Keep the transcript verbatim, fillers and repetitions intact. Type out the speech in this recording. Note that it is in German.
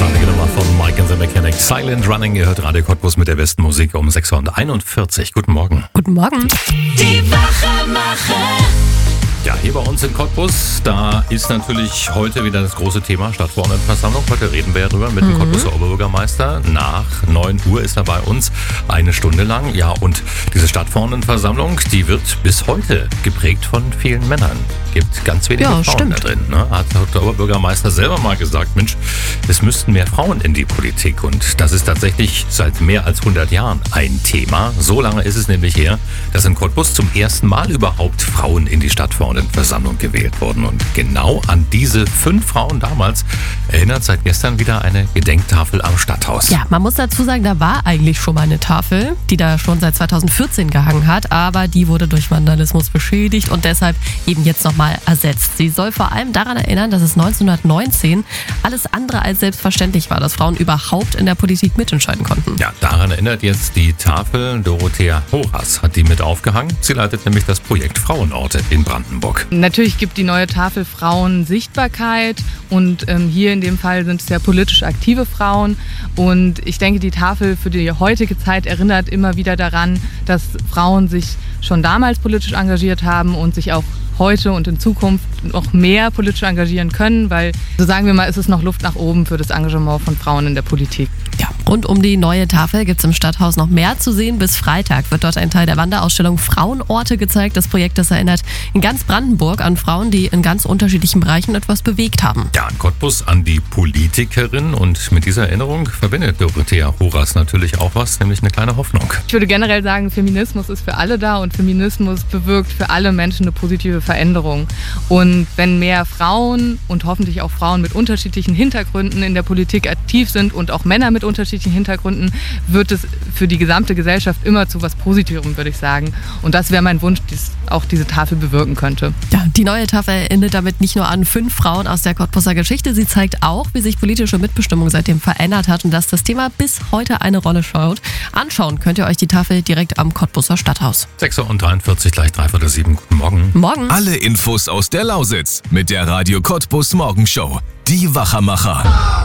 Großartige Nummer von Mike and the Mechanics. Silent Running, ihr hört Radio Cottbus mit der besten Musik um sechs Uhr einundvierzig. Guten Morgen. Guten Morgen. Die Wachmacher. Ja, hier bei uns in Cottbus, da ist natürlich heute wieder das große Thema Stadtverordnetenversammlung. Heute reden wir ja drüber mit dem mhm. Cottbuser Oberbürgermeister. Nach neun Uhr ist er bei uns, eine Stunde lang. Ja, und diese Stadtverordnetenversammlung, die wird bis heute geprägt von vielen Männern. Gibt ganz wenige ja, Frauen stimmt. da drin. Ne? Hat der Oberbürgermeister selber mal gesagt, Mensch, es müssten mehr Frauen in die Politik. Und das ist tatsächlich seit mehr als hundert Jahren ein Thema. So lange ist es nämlich her, dass in Cottbus zum ersten Mal überhaupt Frauen in die Stadtverordnetenversammlung gewählt wurden. Und genau an diese fünf Frauen damals erinnert seit gestern wieder eine Gedenktafel am Stadthaus. Ja, man muss dazu sagen, da war eigentlich schon mal eine Tafel, die da schon seit zweitausendvierzehn gehangen hat, aber die wurde durch Vandalismus beschädigt und deshalb eben jetzt nochmal ersetzt. Sie soll vor allem daran erinnern, dass es neunzehnhundertneunzehn alles andere als selbstverständlich war, dass Frauen überhaupt in der Politik mitentscheiden konnten. Ja, daran erinnert jetzt die Tafel. Dorothea Horas hat die mit aufgehangen. Sie leitet nämlich das Projekt Frauenorte in Brandenburg. Natürlich gibt die neue Tafel Frauen Sichtbarkeit und ähm, hier in dem Fall sind es ja politisch aktive Frauen und ich denke, die Tafel für die heutige Zeit erinnert immer wieder daran, dass Frauen sich schon damals politisch engagiert haben und sich auch heute und in Zukunft noch mehr politisch engagieren können, weil, so sagen wir mal, ist es noch Luft nach oben für das Engagement von Frauen in der Politik. Ja, rund um die neue Tafel gibt es im Stadthaus noch mehr zu sehen. Bis Freitag wird dort ein Teil der Wanderausstellung Frauenorte gezeigt. Das Projekt, das erinnert in ganz Brandenburg an Frauen, die in ganz unterschiedlichen Bereichen etwas bewegt haben. Ja, in Cottbus an die Politikerin und mit dieser Erinnerung verbindet Dorothea Horas natürlich auch was, nämlich eine kleine Hoffnung. Ich würde generell sagen, Feminismus ist für alle da und Feminismus bewirkt für alle Menschen eine positive Veränderung. Und wenn mehr Frauen und hoffentlich auch Frauen mit unterschiedlichen Hintergründen in der Politik aktiv sind und auch Männer mit unterschiedlichen Hintergründen, wird es für die gesamte Gesellschaft immer zu was Positivem, würde ich sagen. Und das wäre mein Wunsch, dass auch diese Tafel bewirken könnte. Ja, die neue Tafel erinnert damit nicht nur an fünf Frauen aus der Cottbuser Geschichte, sie zeigt auch, wie sich politische Mitbestimmung seitdem verändert hat und dass das Thema bis heute eine Rolle schaut. Anschauen könnt ihr euch die Tafel direkt am Cottbuser Stadthaus. sechs Uhr dreiundvierzig, gleich dreiviertel sieben. Guten Morgen. Morgen. Alle Infos aus der Lausitz mit der Radio Cottbus Morgenshow. Die Wachmacher.